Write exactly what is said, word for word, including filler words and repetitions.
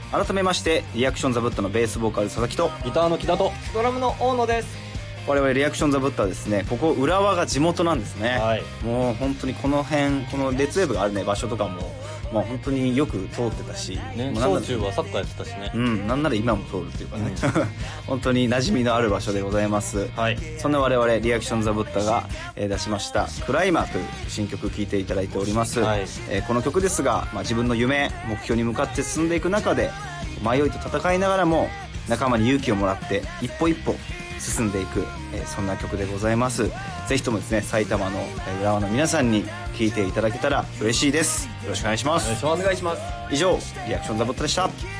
改めましてリアクションザブッタのベースボーカル佐々木とギターの木田とドラムの大野です。 我々リアクションザブッタはですね、ここ浦和が地元なんですね、 はい、 もう本当にこの辺、このレッツウェーブがあるね場所とかも、まあ、本当によく通ってたし、 ね、 もう小中はサッカーやってたしね、 うん、なんなら今も通るっていうかね、うん、本当に馴染みのある場所でございます、はい、そんな我々リアクションザブッタが、えー、出しましたクライマーという新曲を聴いていただいております、はい、えー、この曲ですが、まあ、自分の夢目標に向かって進んでいく中で迷いと戦いながらも仲間に勇気をもらって一歩一歩進んでいく、えー、そんな曲でございます。ぜひともですね、埼玉の浦和の皆さんに聴いていただけたら嬉しいです。よろしくお願いします。 お願いします。 以上リアクションザボットでした。